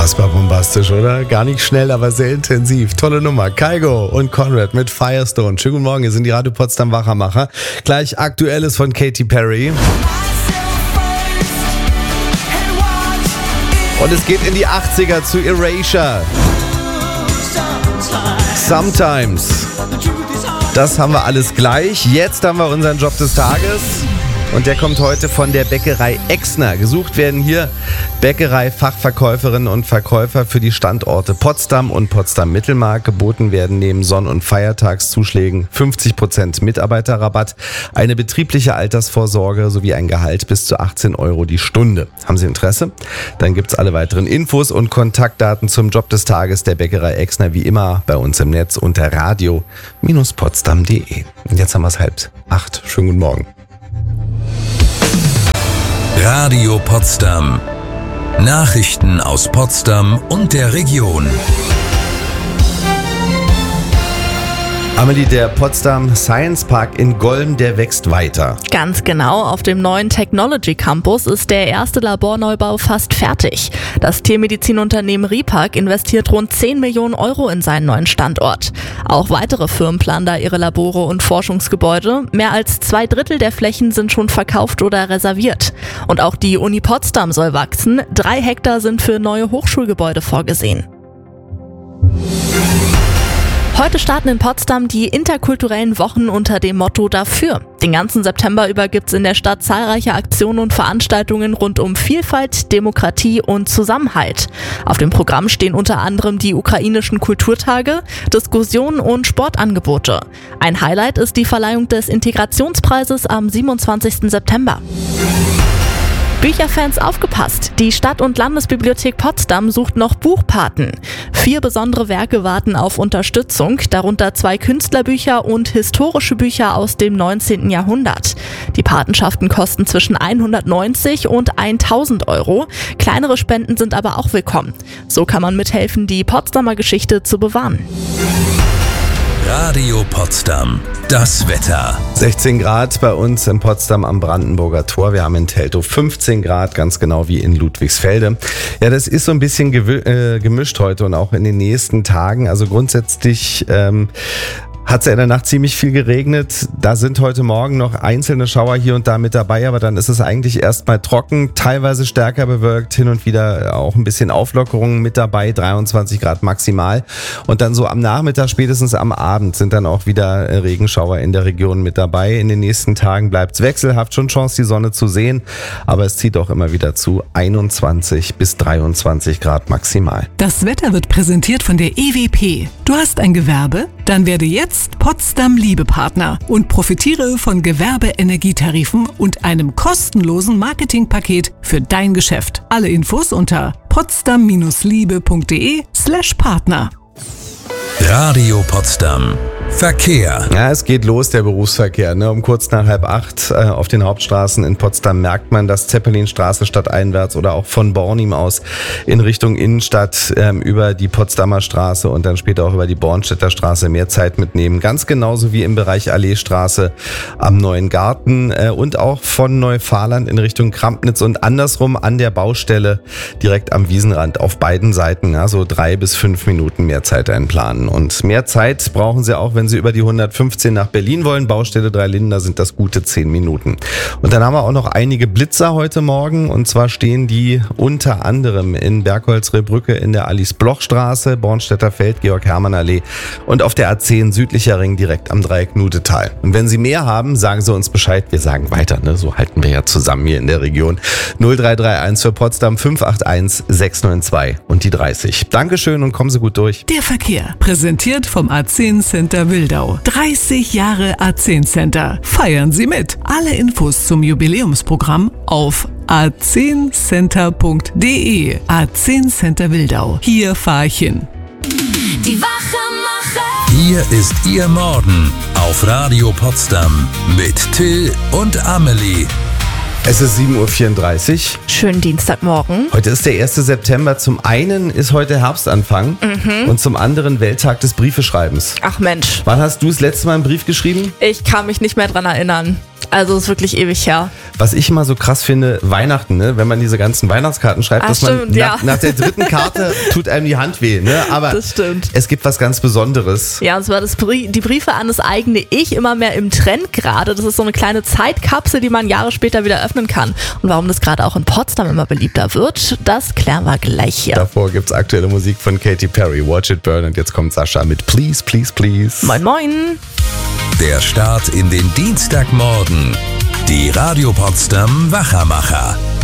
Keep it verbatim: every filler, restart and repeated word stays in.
Unfassbar bombastisch, oder? Gar nicht schnell, aber sehr intensiv. Tolle Nummer. Kygo und Conrad mit Firestone. Schönen guten Morgen, hier sind die Radio Potsdam Wachermacher. Gleich Aktuelles von Katy Perry. Und es geht in die achtziger zu Erasure. Sometimes. Das haben wir alles gleich. Jetzt haben wir unseren Job des Tages. Und der kommt heute von der Bäckerei Exner. Gesucht werden hier Bäckerei-Fachverkäuferinnen und Verkäufer für die Standorte Potsdam und Potsdam-Mittelmark. Geboten werden neben Sonn- und Feiertagszuschlägen fünfzig Prozent Mitarbeiterrabatt, eine betriebliche Altersvorsorge sowie ein Gehalt bis zu achtzehn Euro die Stunde. Haben Sie Interesse? Dann gibt's alle weiteren Infos und Kontaktdaten zum Job des Tages der Bäckerei Exner wie immer bei uns im Netz unter radio Bindestrich potsdam punkt de. Und jetzt haben wir es halb acht. Schönen guten Morgen. Radio Potsdam. Nachrichten aus Potsdam und der Region. Amelie, der Potsdam Science Park in Golm, der wächst weiter. Ganz genau, auf dem neuen Technology Campus ist der erste Laborneubau fast fertig. Das Tiermedizinunternehmen Ripac investiert rund zehn Millionen Euro in seinen neuen Standort. Auch weitere Firmen planen da ihre Labore und Forschungsgebäude. Mehr als zwei Drittel der Flächen sind schon verkauft oder reserviert. Und auch die Uni Potsdam soll wachsen. Drei Hektar sind für neue Hochschulgebäude vorgesehen. Heute starten in Potsdam die interkulturellen Wochen unter dem Motto Dafür. Den ganzen September über gibt's in der Stadt zahlreiche Aktionen und Veranstaltungen rund um Vielfalt, Demokratie und Zusammenhalt. Auf dem Programm stehen unter anderem die ukrainischen Kulturtage, Diskussionen und Sportangebote. Ein Highlight ist die Verleihung des Integrationspreises am siebenundzwanzigsten September. Bücherfans aufgepasst! Die Stadt- und Landesbibliothek Potsdam sucht noch Buchpaten. Vier besondere Werke warten auf Unterstützung, darunter zwei Künstlerbücher und historische Bücher aus dem neunzehnten Jahrhundert. Die Patenschaften kosten zwischen hundertneunzig und tausend Euro. Kleinere Spenden sind aber auch willkommen. So kann man mithelfen, die Potsdamer Geschichte zu bewahren. Radio Potsdam. Das Wetter. sechzehn Grad bei uns in Potsdam am Brandenburger Tor. Wir haben in Teltow fünfzehn Grad, ganz genau wie in Ludwigsfelde. Ja, das ist so ein bisschen gew- äh, gemischt heute und auch in den nächsten Tagen. Also grundsätzlich ähm, hat es ja in der Nacht ziemlich viel geregnet. Da sind heute Morgen noch einzelne Schauer hier und da mit dabei, aber dann ist es eigentlich erstmal trocken, teilweise stärker bewölkt, hin und wieder auch ein bisschen Auflockerungen mit dabei, dreiundzwanzig Grad maximal. Und dann so am Nachmittag, spätestens am Abend sind dann auch wieder Regenschauer in der Region mit dabei. In den nächsten Tagen bleibt es wechselhaft, schon Chance die Sonne zu sehen, aber es zieht auch immer wieder zu, einundzwanzig bis dreiundzwanzig Grad maximal. Das Wetter wird präsentiert von der E W P. Du hast ein Gewerbe? Dann werde jetzt Potsdam Liebepartner und profitiere von Gewerbe-Energietarifen und einem kostenlosen Marketingpaket für dein Geschäft. Alle Infos unter potsdam Bindestrich liebe punkt de slash Partner. Radio Potsdam. Verkehr. Ja, es geht los, der Berufsverkehr. Ne? Um kurz nach halb acht äh, auf den Hauptstraßen in Potsdam merkt man, dass Zeppelinstraße stadteinwärts oder auch von Bornim aus in Richtung Innenstadt ähm, über die Potsdamer Straße und dann später auch über die Bornstedter Straße mehr Zeit mitnehmen. Ganz genauso wie im Bereich Alleestraße am Neuen Garten äh, und auch von Neufahrland in Richtung Krampnitz und andersrum an der Baustelle direkt am Wiesenrand auf beiden Seiten. Ja, so drei bis fünf Minuten mehr Zeit einplanen. Und mehr Zeit brauchen Sie auch, wenn Sie über die hundertfünfzehn nach Berlin wollen. Baustelle Dreilinden, da sind das gute zehn Minuten. Und dann haben wir auch noch einige Blitzer heute Morgen. Und zwar stehen die unter anderem in Bergholz-Rehbrücke in der Alice-Bloch-Straße, Bornstedter Feld, Georg-Hermann-Allee und auf der A zehn südlicher Ring direkt am Dreieck Nudetal. Und wenn Sie mehr haben, sagen Sie uns Bescheid. Wir sagen weiter, ne? So halten wir ja zusammen hier in der Region. null drei drei eins für Potsdam fünf acht eins sechs neun zwei und die dreißig. Dankeschön und kommen Sie gut durch. Der Verkehr, präsentiert vom A zehn Center Wildau. dreißig Jahre A zehn Center. Feiern Sie mit. Alle Infos zum Jubiläumsprogramm auf a zehn center punkt de. A zehn Center Wildau. Hier fahr ich hin. Die Wachermacher. Hier ist Ihr Morgen auf Radio Potsdam mit Till und Amelie. Es ist sieben Uhr vierunddreißig. Schönen Dienstagmorgen. Heute ist der erste September. Zum einen ist heute Herbstanfang mhm. und zum anderen Welttag des Briefeschreibens. Ach Mensch. Wann hast du das letzte Mal einen Brief geschrieben? Ich kann mich nicht mehr dran erinnern. Also ist wirklich ewig her. Was ich immer so krass finde, Weihnachten, ne? Wenn man diese ganzen Weihnachtskarten schreibt, Ach, dass man stimmt, ja. nach, nach der dritten Karte tut einem die Hand weh. Ne? Aber Das stimmt. es gibt was ganz Besonderes. Ja, und zwar das Brie- die Briefe an das eigene Ich, immer mehr im Trend gerade. Das ist so eine kleine Zeitkapsel, die man Jahre später wieder öffnen kann. Und warum das gerade auch in Potsdam immer beliebter wird, das klären wir gleich hier. Davor gibt's aktuelle Musik von Katy Perry, Watch It Burn, und jetzt kommt Sascha mit Please, Please, Please. Moin, moin. Der Start in den Dienstagmorgen. Die Radio Potsdam Wachermacher.